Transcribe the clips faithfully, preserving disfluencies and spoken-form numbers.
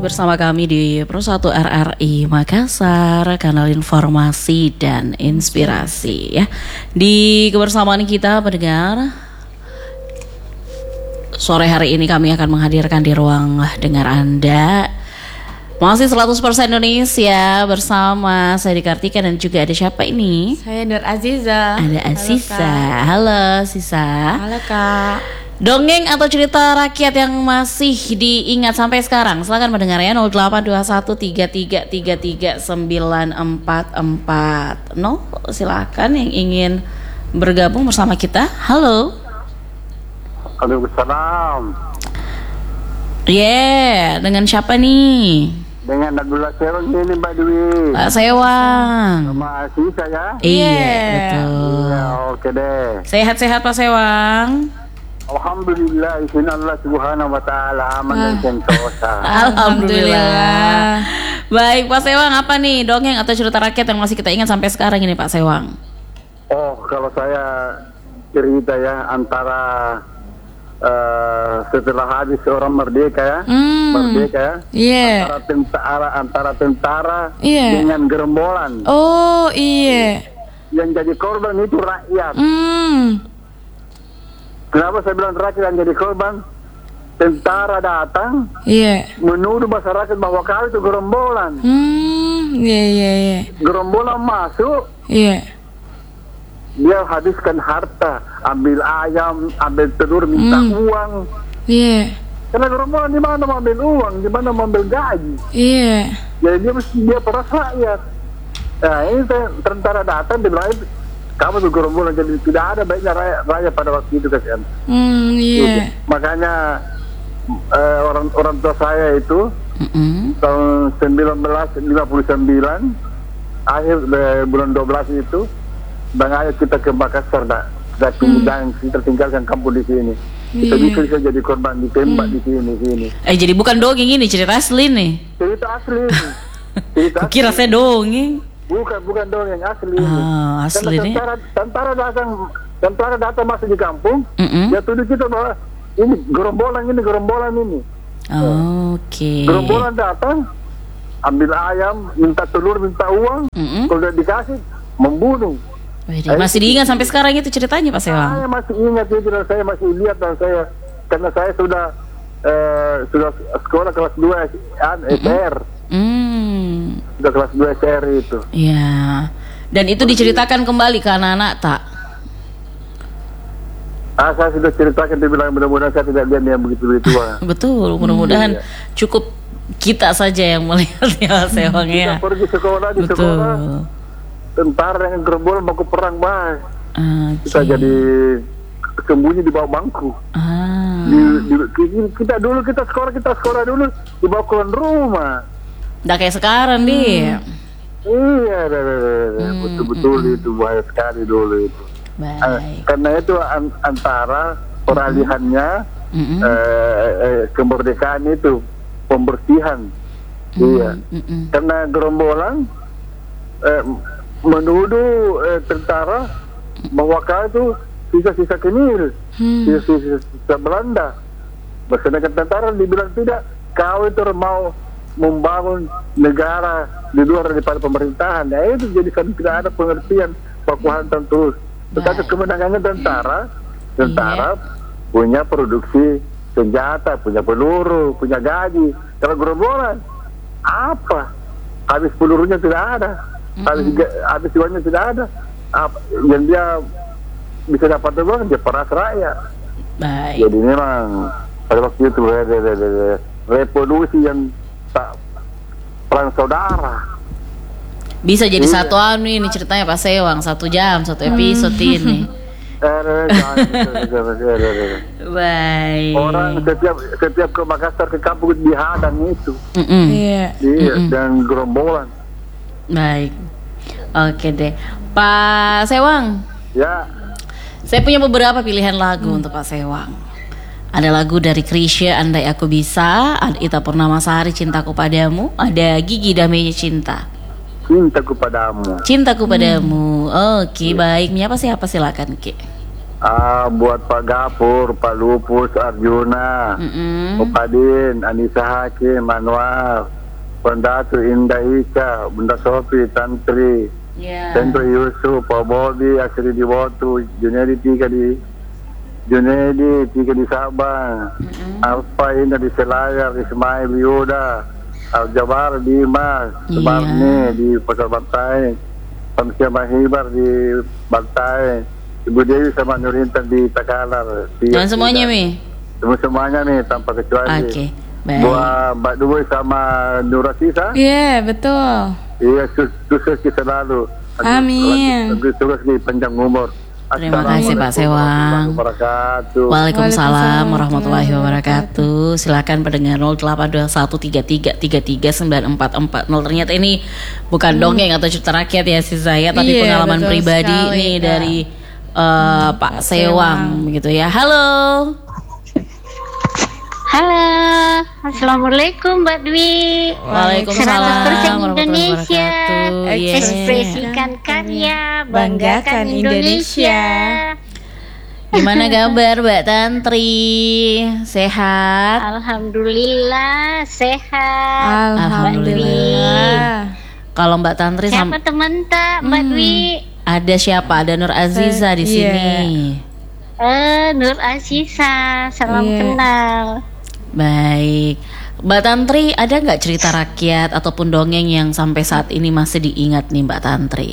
bersama kami di Pro satu R R I Makassar, kanal informasi dan inspirasi ya. Di kebersamaan kita pendengar, sore hari ini kami akan menghadirkan di ruang dengar Anda masih seratus persen Indonesia bersama saya Di Kartika dan juga ada siapa ini? Saya Nur Aziza. Ada Aziza. Halo Sisa. Halo Kak. Dongeng atau cerita rakyat yang masih diingat sampai sekarang, silakan mendengarnya nol delapan dua satu tiga tiga tiga tiga sembilan empat empat nol. Silakan yang ingin bergabung bersama kita. Halo. Waalaikumsalam. Yeah, dengan siapa nih? Dengan Abdullah Sewang ini Mbak Dwi. Pak Sewang. Sama Asisa ya? Iya, Yeah. betul. Iya, oke deh. Sehat-sehat Pak Sewang. Alhamdulillah, izin Allah subhanahu wa ta'ala aman dan sentosa. Alhamdulillah. Baik Pak Sewang, apa nih dongeng atau cerita rakyat yang masih kita ingat sampai sekarang ini Pak Sewang? Oh, kalau saya cerita ya antara uh, setelah habis orang merdeka ya, Hmm. merdeka ya, Iya. antara tentara antara tentara Iya. dengan gerombolan. Oh iya. Yang jadi korban itu rakyat. Hmm. Kenapa saya bilang rakyat yang jadi korban? Tentara datang Iya. menuduh masyarakat bahwa kau itu gerombolan. Hmm. Iya iya iya. Gerombolan masuk, Iya. dia habiskan harta, ambil ayam, ambil telur, minta Hmm. uang. Iya. Karena gerombolan di mana mau ambil uang, di mana mau ambil gaji. Iya. Jadi dia mesti dia peras rakyat. Nah ini te- tentara datang dia bilang, kamu tuh gerombolan, jadi tidak ada baiknya rakyat, rakyat pada waktu itu kasihan. Hmm. Iya. Makanya eh, orang orang tua saya itu Mm-mm. tahun seribu sembilan ratus lima puluh sembilan akhir eh, bulan dua belas itu Bang Ayat kita ke Makassar dah, kita tinggal kita tinggalkan kampung di sini. Kita Iya. bisa jadi korban ditembak di sini sini. Eh jadi bukan dongeng ini, cerita asli nih. Cerita asli ini. Cerita Kukira asli. saya dongeng. Bukan bukan dong yang asli ini. Ah, asli Karena nih. tentara, tentara datang tentara datang masuk di kampung, Mm-mm. dia tuduh kita bahwa ini gerombolan ini gerombolan ini. Oke. Gerombolan datang, ambil ayam, minta telur, minta uang. Mm-mm. Kalau udah dikasih, membunuh. Waduh, masih diingat sampai sekarang itu ceritanya Pak Sewang. Saya masih ingat itu dan saya masih lihat dan saya karena saya sudah eh, sudah sekolah kelas dua S R, Hmm. sudah kelas dua S R itu. Ya. Dan itu diceritakan kembali ke anak-anak tak? Ah, saya sudah ceritakan, dia bilang mudah-mudahan saya tidak lihat yang begitu-begitu. Betul, mudah-mudahan Iya. cukup kita saja yang melihat ya Pak Sewang ya. Kita pergi sekolah di Betul. sekolah, tentara dengan gerombolan baku perang bah. Kita Oke. jadi sembunyi di bawah bangku. Ah. Di, di- kita dulu kita sekolah kita sekolah dulu di bawah kolong rumah. Udah kayak sekarang nih. Iya, dah, dah, dah, dah. Hmm, betul-betul itu bahaya sekali dulu itu. Eh, Baik. karena itu an- antara peralihannya Mm-mm. eh, eh, kemerdekaan itu pembersihan. Iya. Mm-mm. Karena gerombolan eh, menuduh eh, tentara bahwa kau itu sisa-sisa kenil, Hmm. sisa-sisa Belanda. Sedangkan tentara dibilang tidak, kau itu mau membangun negara di luar daripada pemerintahan. Nah itu jadi kan tidak ada pengertian baku hantam terus. Tetapi Baik. kemenangannya tentara, tentara punya produksi senjata, punya peluru, punya gaji. Kalau gerombolan apa? Habis pelurunya tidak ada, habis ga- habis uangnya tidak ada. Apa, yang dia bisa dapat uang dia peras rakyat. Baik. Jadi memang pada waktu itu re- re- re- re- revolusi yang tak perang saudara. Bisa jadi Iya. satu anu ini ceritanya Pak Sewang, satu jam, satu episode ini. Eh, re- jangan gitu, gitu, gitu, gitu, gitu. Baik. Orang setiap setiap ke Makassar ke kampung dihadang itu, Mm-mm. Iya. iya, dan gerombolan. Baik. Oke deh. Pak Sewang, Ya, saya punya beberapa pilihan lagu untuk Pak Sewang. Ada lagu dari Krisya, Andai Aku Bisa, ada Ita Purnamasari, Cintaku Padamu, ada Gigi Damainya Cinta, cintaku padamu. Cintaku Padamu. Oke, baik. Siapa siapa silakan Ki. Ah, buat Pak Gapur, Pak Lupus, Arjuna, Mm-mm. Upadin, Anissa Hakim, Anwar, Pendatu Indah Ika, Bunda Sofi, Tantri, Ya. Sendro Yusuf, Pak Bobi, Asri di Wotu, Junedi tiga di Junedi tiga di Sabang, Alfa Indah di Selayar, Ismail Yuda, Al Jabar di Mas, Iya. Sumarni di Pasar Bantai, Samsia Mahibar di Bantai, Ibu Dewi sama Nurintan di Takalar. Dan semuanya Mi. Semua semuanya nih tanpa kecuali. Oke, baik. Buat Mbak Duboy sama Nurasisa. Iya, betul. Iya, su- sukses kita lalu. Amin. Terus terus di panjang umur. Terima kasih, Pak Sewang. Warahmatullahi wabarakatuh. Waalaikumsalam warahmatullahi wabarakatuh. Silakan pendengar nol delapan dua satu tiga tiga tiga tiga sembilan empat empat nol. Ternyata ini bukan dongeng atau cerita rakyat ya si saya, tapi Iya, pengalaman betul pribadi sekali, nih Kak. dari eh, Pak Sewang begitu ya. Halo. Halo, assalamualaikum Mbak Dwi. Waalaikumsalam seratus persen warahmatullahi Indonesia. wabarakatuh. Yes. Ekspresikan karya, Banggakan banggakan Indonesia. Gimana kabar Mbak Tantri? Sehat? Alhamdulillah sehat. Alhamdulillah. Kalau Mbak Tantri Siapa sama teman tak Mbak Dwi? ada siapa? Ada Nur Aziza di Iya. sini. Eh, Nur Aziza, salam Iya. kenal. Baik, Mbak Tantri, ada nggak cerita rakyat ataupun dongeng yang sampai saat ini masih diingat nih Mbak Tantri?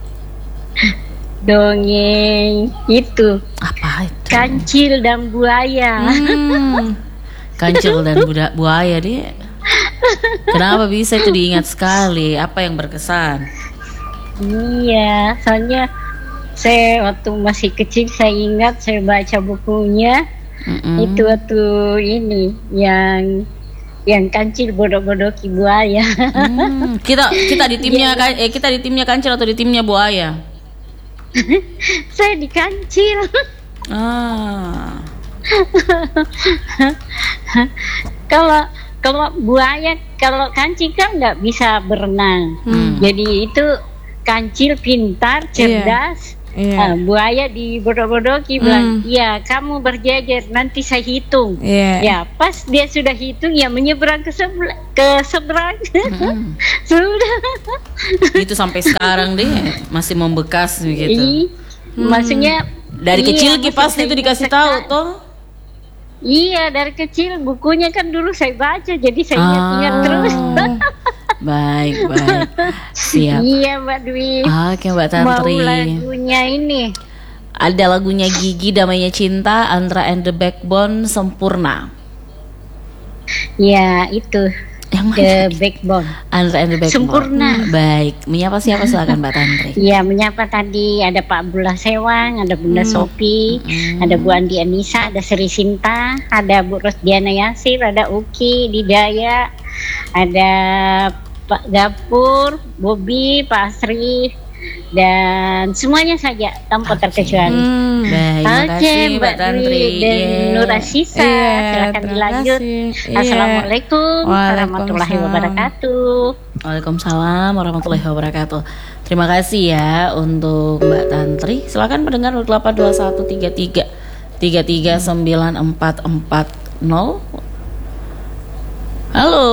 Dongeng itu Apa itu? kancil dan buaya. Hmm. Kancil dan buda- buaya dia. Kenapa bisa itu diingat sekali? Apa yang berkesan? Iya, soalnya saya waktu masih kecil saya ingat saya baca bukunya. Mm-mm. Itu waktu ini yang yang kancil bodoh-bodoh ki buaya. Hmm, kita kita di timnya kan eh kita di timnya kancil atau di timnya buaya? Saya dikancil. Ah. Kalau kalau buaya, kalau kancil kan nggak bisa berenang. Hmm. Jadi itu kancil pintar, cerdas. Iya. Ah, buaya di bodoh-bodoh ki bilang, "Iya, kamu berjejer, nanti saya hitung." Iya. Ya, pas dia sudah hitung, ya menyeberang ke sebelah, ke seberang. Mm-mm. Sudah. Itu sampai sekarang deh masih membekas begitu. Ih, maksudnya Dari iya, kecil Ki masih pasti saya itu dikasih ingat tahu sekali. toh. Iya, dari kecil bukunya kan dulu saya baca, jadi saya ingat-ingat Ah. terus. Baik, baik. Siap. Iya, Mbak Dwi. Oke Mbak Mau Tantri. lagunya ini. Ada lagunya Gigi Damainya Cinta, Andra and the Backbone Sempurna. Ya, itu Yang mana? The Backbone. Andra and the Backbone. Sempurna. Baik. Menyapa siapa silakan Mbak Tantri. Iya, menyapa tadi ada Pak Abdullah Sewang, ada Bunda Sofi, Hmm. ada Bu Andi Anissa, ada Sri Sinta, ada Bu Rosdiana Yasir, ada Uki, Didaya, ada Pak Gapur, Bobi, Pak Asri, dan semuanya saja tanpa terkecuali. Hmm. Baik, terima Oke, kasih Mbak Mbak Tantri. Dwi dan Iya. Nur Aziza, Iya, silakan terima dilanjut. kasih. Iya. Assalamualaikum warahmatullahi Waalaikumsalam. wabarakatuh. Waalaikumsalam warahmatullahi wabarakatuh. Terima kasih ya untuk Mbak Tantri. Silakan pendengar nol delapan dua satu tiga tiga tiga tiga sembilan empat empat nol. Halo.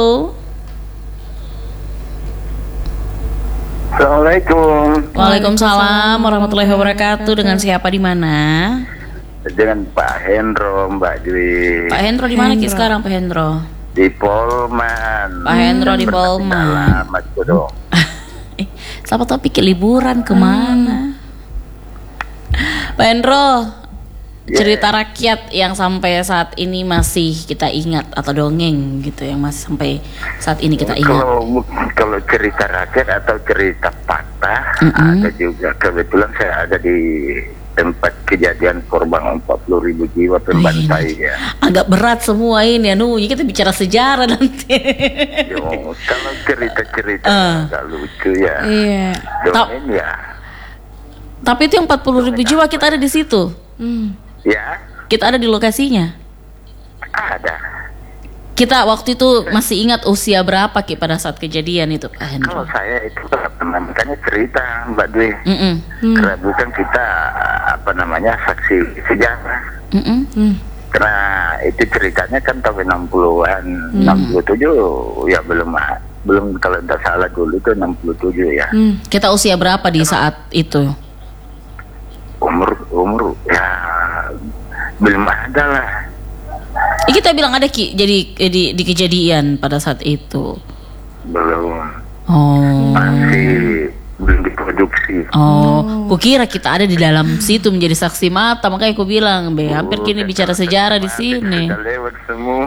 Assalamualaikum. Waalaikumsalam warahmatullahi wabarakatuh. Dengan siapa di mana? Dengan Pak Hendro, Mbak Dwi. Pak Hendro di mana Ki Hendro. sekarang Pak Hendro? Di Polman. Pak Hendro di Polman. Mas Kodong. Eh, siapa tahu pikir liburan kemana? Pak Hendro, cerita rakyat yang sampai saat ini masih kita ingat atau dongeng gitu yang masih sampai saat ini kita ingat. Kalau kalau cerita rakyat atau cerita patah Mm-mm. ada juga. Kebetulan saya ada di tempat kejadian korban empat puluh ribu jiwa terbantai ya. Agak berat semua ini anu, ya kita bicara sejarah nanti. Yo, kalau cerita-cerita Eh. agak lucu ya. Iya. Dongeng ya. Tapi itu yang empat puluh ribu jiwa kita ada di situ. Hmm. Ya, Kita ada di lokasinya. ada. Kita waktu itu masih ingat usia berapa Ki pada saat kejadian itu Pak Hendro? Kalau saya itu pernah makanya cerita Mbak Dwi. Mm-mm. Karena bukan kita apa namanya saksi sejarah. Mm-mm. Hmm. Karena itu ceritanya kan tahun enam puluhan, enam puluh tujuh ya belum belum kalau tidak salah dulu itu enam puluh tujuh ya. Hmm. Kita usia berapa di saat itu? Umur umur ya belum ada lah. Eh, kita bilang ada Ki, jadi eh, di, di kejadian pada saat itu. Belum. Oh. Masih belum diproduksi. Oh, kukira kita ada di dalam situ menjadi saksi mata, makanya aku bilang, be, hampir kini bicara sejarah di sini. Sudah lewat semua.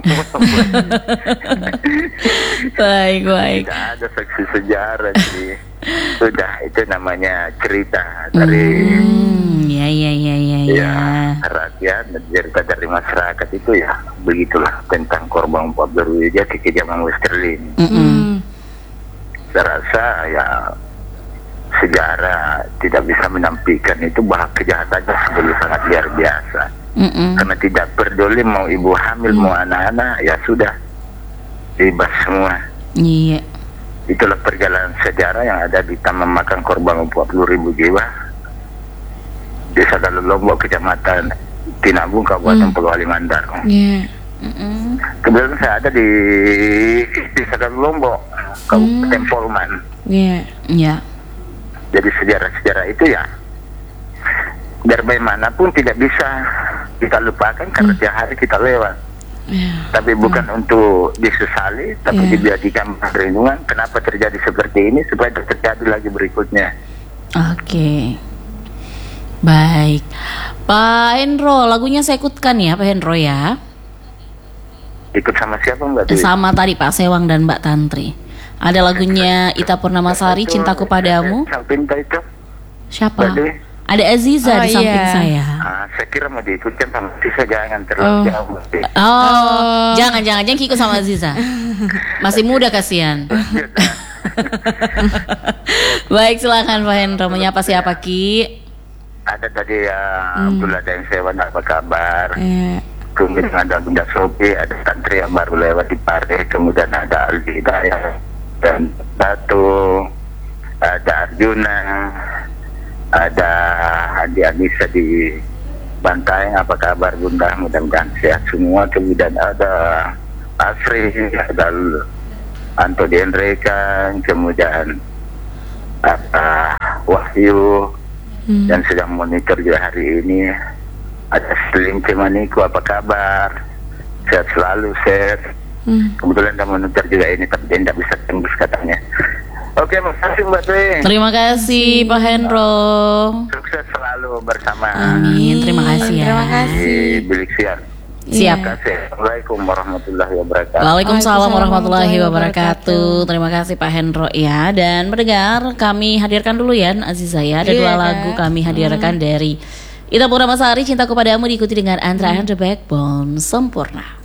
Baik, baik. Tidak ada saksi sejarah sih. Sudah itu namanya cerita dari Hmm, ya, ya, ya, ya, ya. ya rakyat, cerita dari masyarakat itu ya begitulah tentang korban empat belas Wijaya di zaman Westerlin. Mm-mm. Saya rasa ya sejarah tidak bisa menampilkan itu bahwa kejahatannya sebelum sangat luar biasa. Mm-mm. Karena tidak peduli mau ibu hamil mau anak-anak ya sudah bebas semua. Iya. Itulah perjalanan sejarah yang ada di Taman Makam Korban empat puluh ribu jiwa Desa Dalu Lombok, Kecamatan Tinabung, Kabupaten Polewali Mandar. Yeah. Mm-mm. Kebetulan saya ada di Desa Dalu Lombok, Kabupaten Polman. Yeah. Ya. Jadi sejarah-sejarah itu ya biar bagaimanapun tidak bisa kita lupakan karena tiap hari kita lewat. Yeah. Tapi bukan untuk disesali, tapi Yeah. dijadikan perlindungan. Kenapa terjadi seperti ini supaya tidak terjadi lagi berikutnya. Oke. Baik. Pak Hendro, lagunya saya ikutkan ya Pak Hendro ya. Ikut sama siapa Mbak Dewi? Sama tadi Pak Sewang dan Mbak Tantri. Ada lagunya Ita Purnamasari, Cintaku Padamu. Yang pinta itu Siapa? Mbak Dewi? Ada Aziza Oh, di samping iya. saya. Ah, saya kira mau diikutkan sama Sisa, jangan terlalu Oh. jauh Mbak Dewi. Oh, jangan jangan jangan ikut sama Aziza. Masih muda kasihan. Baik, silakan Pak Hendro, menyapa siapa Ki? Ada tadi ya Abdullah dan Sewan, apa kabar? Yeah. Kemudian ada Bunda Sopi, ada Tantri yang baru lewat di Pare, kemudian ada Aldi Hidayah dan Satu, ada Arjuna, ada Adi Anissa di Bantai, apa kabar Bunda? Mudah-mudahan sehat semua. Kemudian ada Asri, ada Anto Dienrekan, kemudian ada Wahyu Hmm. yang sedang monitor juga hari ini. Ada Selim Cemaniku, apa kabar? Sehat selalu, sehat. Hmm. Kebetulan dia monitor juga ini, tapi dia tidak bisa tembus katanya. Oke, makasih Mbak Dwi. Terima kasih Pak Hendro. Sukses selalu bersama Amin, terima kasih ya. Terima kasih. di Bilik Siar. Siap. Terima kasih. Assalamualaikum warahmatullahi wabarakatuh. Waalaikumsalam warahmatullahi warahmatullahi wabarakatuh. Terima kasih Pak Hendro ya. Dan mendengar, kami hadirkan dulu ya Aziza ya. Ada Iya, dua Kak. lagu kami hadirkan dari Ita Purnamasari, Cintaku Padamu, diikuti dengan Andra and the Backbone, Sempurna.